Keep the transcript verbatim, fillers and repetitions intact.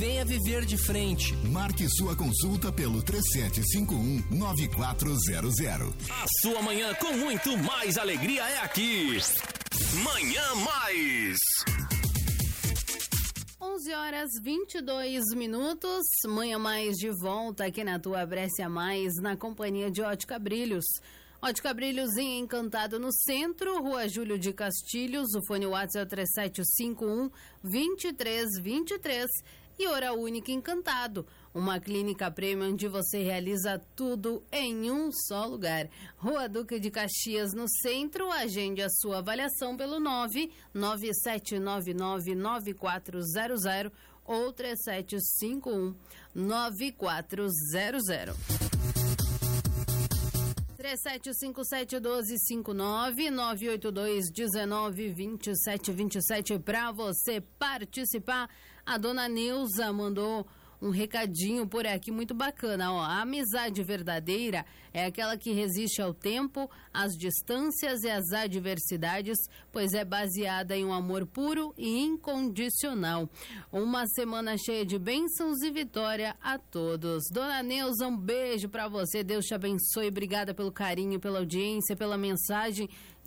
Venha viver de frente. Marque sua consulta pelo três sete cinco um, nove quatro zero zero. A sua manhã com muito mais alegria é aqui. Manhã Mais. onze horas e vinte e dois minutos. Manhã Mais de volta aqui na tua Brécia Mais, na companhia de Ótica Brilhos. Ótica Brilhos em Encantado no centro, Rua Júlio de Castilhos, o fone WhatsApp é o três sete cinco um, dois três dois três. E Hora Única Encantado, uma clínica premium onde você realiza tudo em um só lugar. Rua Duque de Caxias no centro, agende a sua avaliação pelo nove nove sete nove nove nove quatro zero zero ou três sete cinco um, nove quatro zero zero. três sete cinco sete um dois cinco nove, nove oito dois um nove dois sete dois sete para você participar. A dona Neuza mandou um recadinho por aqui muito bacana, ó. A amizade verdadeira é aquela que resiste ao tempo, às distâncias e às adversidades, pois é baseada em um amor puro e incondicional. Uma semana cheia de bênçãos e vitória a todos. Dona Neuza, um beijo pra você, Deus te abençoe, obrigada pelo carinho, pela audiência, pela mensagem